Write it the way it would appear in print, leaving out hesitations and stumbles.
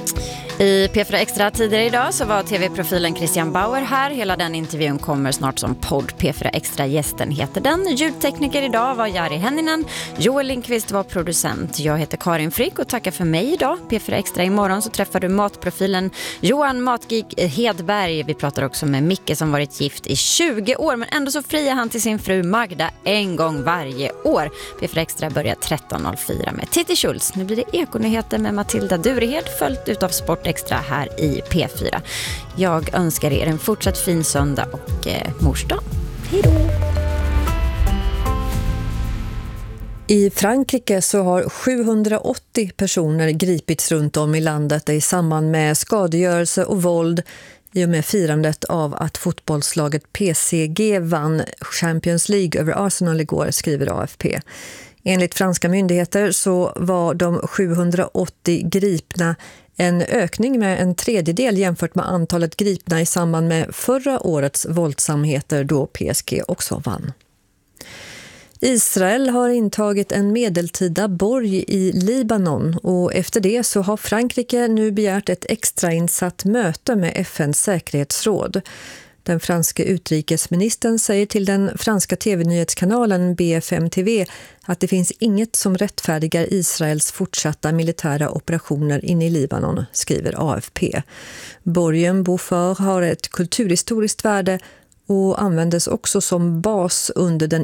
I P4 Extra tidigare idag så var tv-profilen Christian Bauer här. Hela den intervjun kommer snart som podd. P4 Extra gästen heter den. Ljudtekniker idag var Jari Henninen. Joel Lindqvist var producent. Jag heter Karin Frick och tackar för mig idag. P4 Extra imorgon så träffar du matprofilen Johan Matgeek Hedberg. Vi pratar också med Micke som varit gift i 20 år men ändå så friar han till sin fru Magda en gång varje år. P4 Extra börjar 13.04 med Titti Schultz. Nu blir det ekonyheter med Matilda Durehed följt utav Sport Extra här i P4. Jag önskar er en fortsatt fin söndag och morsdag. Hej då! I Frankrike så har 780 personer gripits runt om i landet i samband med skadegörelse och våld i och med firandet av att fotbollslaget PSG vann Champions League över Arsenal igår, skriver AFP. Enligt franska myndigheter så var de 780 gripna en ökning med en tredjedel jämfört med antalet gripna i samband med förra årets våldsamheter då PSG också vann. Israel har intagit en medeltida borg i Libanon och efter det så har Frankrike nu begärt ett extrainsatt möte med FNs säkerhetsråd. Den franska utrikesministern säger till den franska tv-nyhetskanalen BFM TV att det finns inget som rättfärdigar Israels fortsatta militära operationer inne i Libanon, skriver AFP. Borgen Beaufort har ett kulturhistoriskt värde och användes också som bas under den